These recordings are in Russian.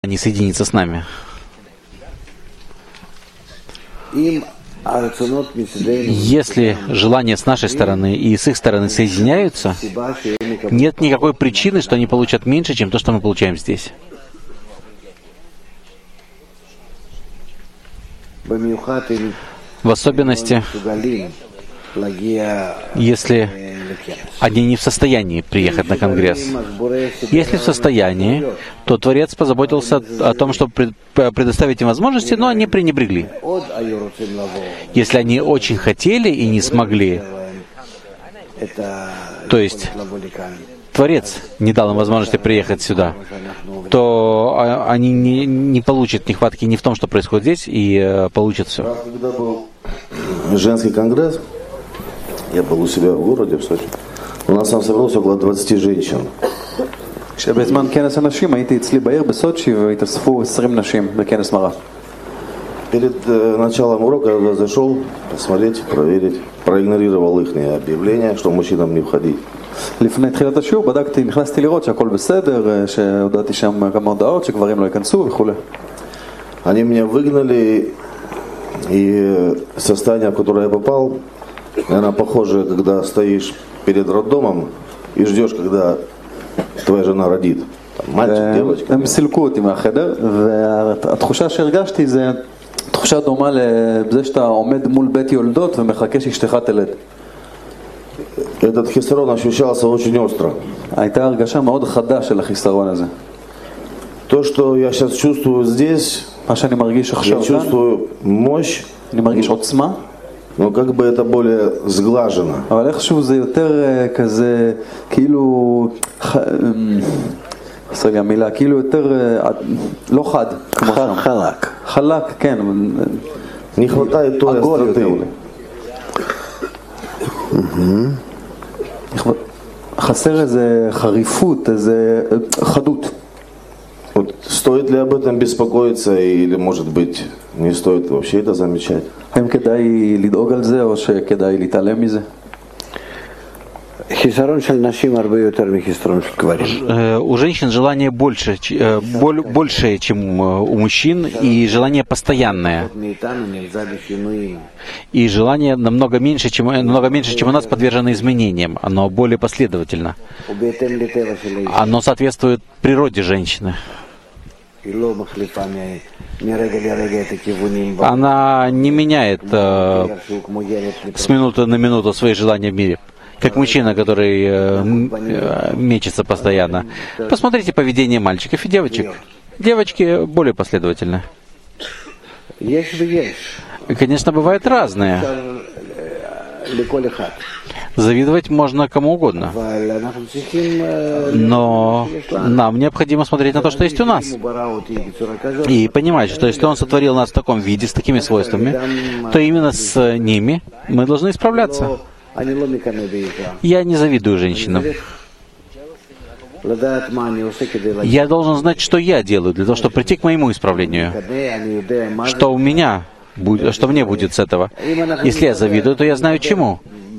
не соединиться с нами. Если желания с нашей стороны и с их стороны соединяются, нет никакой причины, что они получат меньше, чем то, что мы получаем здесь. В особенности, если они не в состоянии приехать на Конгресс. Если в состоянии, то Творец позаботился о том, чтобы предоставить им возможности, но они пренебрегли. Если они очень хотели и не смогли, то есть Творец не дал им возможности приехать сюда, то они не получат нехватки ни в том, что происходит здесь, и получат все. Когда был женский конгресс, я был у себя в городе, в Сочи. У нас там собралось около 20 женщин. שבזמן כנס הנשים הייתי אצלי בעיר בסוצ'י והתאספו 20 נשים בכנס מראה. Перед началом урока я зашел посмотреть, проверить, проигнорировал их объявление, что мужчинам не входить. לפני תחילת השיעור נכנסתי לראות שהכל בסדר, שהודעתי שם כמה הודעות שגברים לא ייכנסו וכו'. Они меня выгнали, и состояние, в которое я попал, наверное, похоже, когда стоишь перед роддомом и ждешь, когда твоя жена родит. Там, мальчик, девочка. הם סילקו אותי מהחדר, והתחושה שהרגשתי זה תחושה דומה לזה שאתה עומד מול בית יולדות ומחכה שאשתך תלד. Этот хисарон ощущался очень остро. הייתה הרגשה מאוד חדה של החיסרון הזה. То, что я сейчас чувствую здесь, מה שאני מרגיש עכשיו я чувствую мощь, אני מרגיש עוצמה, но как бы это более сглажено. אבל איכשהו זה יותר כזה, כאילו, חסר לי המילה, כאילו יותר, לא חד, כמו שם. חלק. חלק, כן. Не хватает той остроты. חסר איזה חריפות, איזה חדות. Вот стоит ли об этом беспокоиться, или, может быть, не стоит вообще это замечать? האם כדאי לדאוג על זה, או שכדאי להתעלם מזה? У женщин желание больше, чем у мужчин, и желание постоянное. И желание намного меньше, чем у нас, подвержено изменениям. Оно более последовательно. Оно соответствует природе женщины. Она не меняет с минуты на минуту свои желания в мире, как мужчина, который мечется постоянно. Посмотрите поведение мальчиков и девочек. Девочки более последовательны. Конечно, бывает разное. Завидовать можно кому угодно. Но нам необходимо смотреть на то, что есть у нас. И понимать, что если Он сотворил нас в таком виде, с такими свойствами, то именно с ними мы должны исправляться. Я не завидую женщинам. Я должен знать, что я делаю для того, чтобы прийти к моему исправлению. Что мне будет с этого. Если я завидую, то я знаю чему.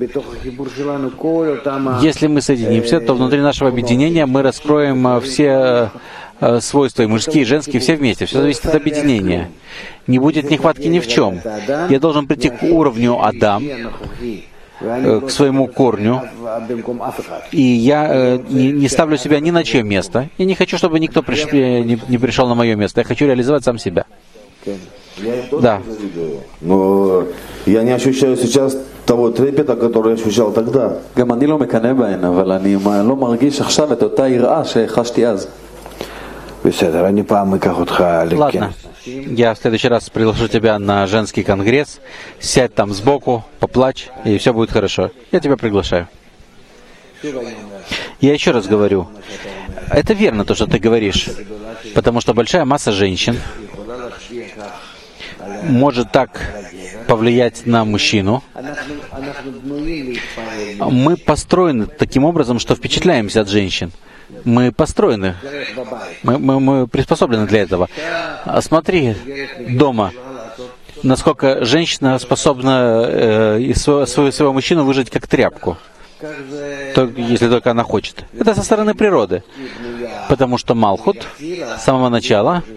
Если мы соединимся, то внутри нашего объединения мы раскроем все свойства, и мужские, и женские, все вместе. Все зависит от объединения. Не будет нехватки ни в чем. Я должен прийти к уровню Адам, к своему корню, и я не ставлю себя ни на чье место. Я не хочу, чтобы никто не пришел на мое место. Я хочу реализовать сам себя. Да. Но я не ощущаю сейчас того трепета, который я ощущал тогда. גם אני לא מקנא בהן, אבל אני לא מרגיש עכשיו את אותה יראה שחשתי אז. Ладно. Я в следующий раз приглашу тебя на женский конгресс. Сядь там сбоку, поплачь, и все будет хорошо. Я тебя приглашаю. Я еще раз говорю. Это верно, то, что ты говоришь. Потому что большая масса женщин может так повлиять на мужчину. Мы построены таким образом, что впечатляемся от женщин. Мы построены, мы приспособлены для этого. Смотри дома, насколько женщина способна своего мужчину выжать как тряпку. если только она хочет. Это со стороны природы. Потому что Малхут с самого начала